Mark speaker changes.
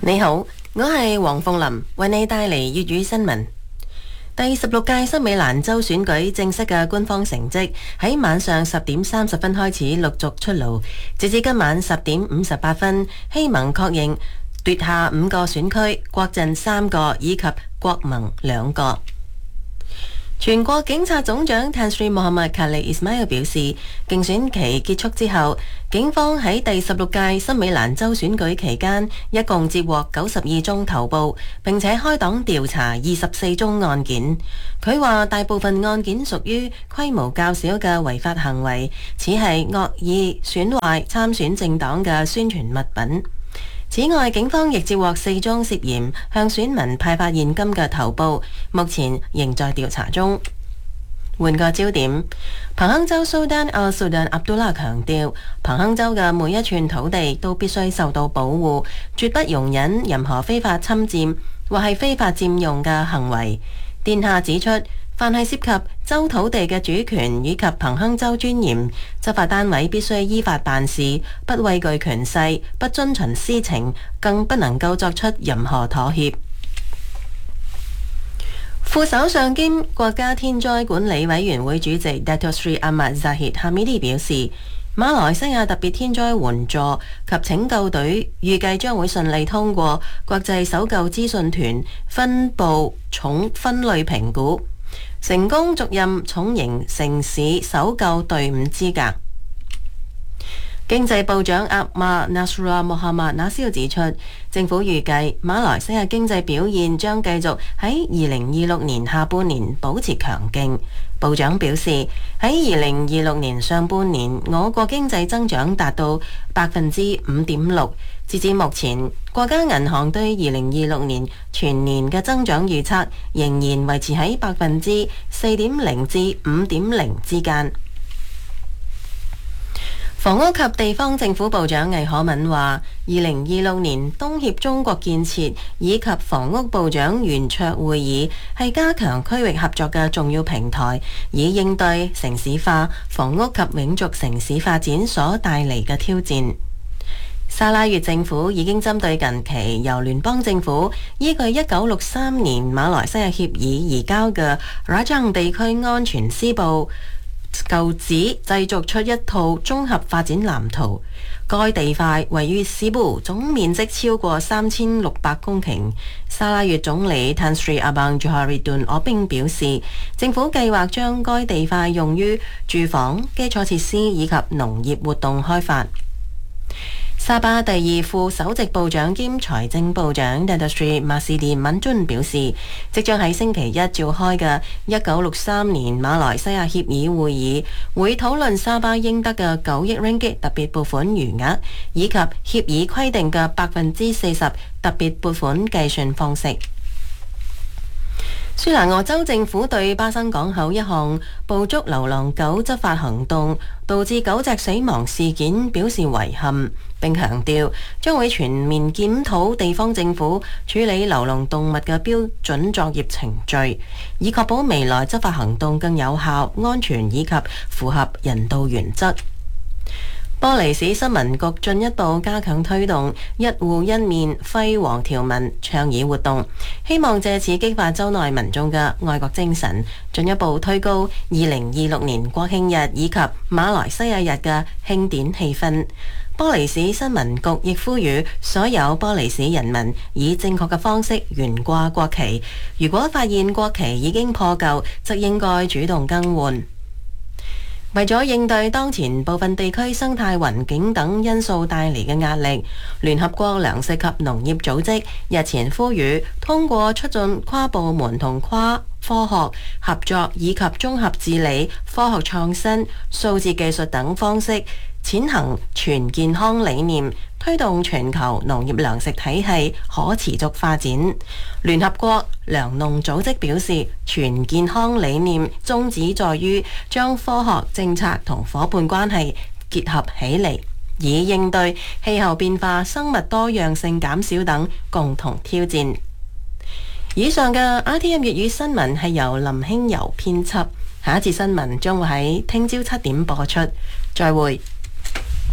Speaker 1: 你好，我係黃鳳琳，為你帶嚟粵語新聞。第16屆森美蘭州選舉正式嘅官方成績喺晚上10點30分開始陸續出爐，截至今晚10點58分，希盟確認奪下5個選區，國陣3個以及國盟2個。全國警察總長 Tan Sri Muhammad Khalid Ismail 表示，競選期結束之後，警方喺第16屆森美蘭州選舉期間，一共接獲92宗投報，並且開檔調查24宗案件。佢話大部分案件屬於規模較小嘅違法行為，似係惡意損壞參選政黨嘅宣傳物品。此外，警方亦接獲4宗涉嫌向選民派發現金嘅投報，目前仍在調查中。換個焦點，彭亨州蘇丹阿蘇丹阿卜杜拉強調，彭亨州嘅每一寸土地都必須受到保護，絕不容忍任何非法侵佔或係非法佔用嘅行為。殿下指出，凡係涉及州土地嘅主權以及彭亨州尊嚴，執法單位必須依法辦事，不畏懼權勢，不遵循私情，更不能夠作出任何妥協。副首相兼國家天災管理委員會主席 Datuk Sri Ahmad Zahid Hamidi 表示，馬來西亞特別天災援助及拯救隊預計將會順利通過國際搜救資訊團分部重分類評估，成功續任重型城市搜救隊伍資格。經濟部長阿馬納蘇拉穆罕默納肖指出，政府預計馬來西亞經濟表現將繼續喺2026年下半年保持強勁。部長表示，喺2026年上半年，我國經濟增長達到5.6%。截至目前，國家銀行對2026年全年嘅增長預測仍然維持喺4.0%至5.0%之間。房屋及地方政府部長魏可敏話，2026年東協中國建設以及房屋部長圓桌會議係加強區域合作嘅重要平台，以應對城市化、房屋及永續城市發展所帶嚟嘅挑戰。沙拉越政府已經針對近期由聯邦政府依據1963年馬來西亞協議移交嘅 Rajang 地區安全施暴舊址製作出一套綜合發展藍圖。該地塊位於史布，總面積超過3600公頃。沙拉越總理 Tan Sri Abang Johariddun Obing 表示，政府計劃將該地塊用於住房、基礎設施以及農業活動開發。沙巴第2副首席部長兼財政部長 Datuk Sri Masidi Manjun 表示，即將喺星期一召開嘅1963年馬來西亞協議會議，會討論沙巴應得嘅9億 ringgit 特別撥款餘額，以及協議規定嘅40%特別撥款計算方式。舒蘭莪州政府對巴生港口一項捕捉流浪狗執法行動導致狗隻死亡事件表示遺憾，並強調將會全面檢討地方政府處理流浪動物嘅標準作業程序，以確保未來執法行動更有效、安全以及符合人道原則。玻璃市新聞局進一步加強推動一戶一面輝煌條紋倡議活動，希望借此激發州內民眾嘅愛國精神，進一步推高2026年國慶日以及馬來西亞日嘅慶典氣氛。玻璃市新聞局亦呼籲所有玻璃市人民以正確嘅方式懸掛國旗，如果發現國旗已經破舊，則應該主動更換。為咗應對當前部分地區生態環境等因素帶嚟嘅壓力，聯合國糧食及農業組織日前呼籲通過促進跨部門同跨科學合作以及綜合治理、科學創新、數字技術等方式，踐行全健康理念，推動全球農業糧食體系可持續發展。聯合國糧農組織表示，全健康理念宗旨在於將科學政策同夥伴關係結合起嚟，以應對氣候變化、生物多樣性減少等共同挑戰。以上嘅 RTM 粵語新聞係由林興柔編輯，下一節新聞將會喺聽朝7點播出。再會。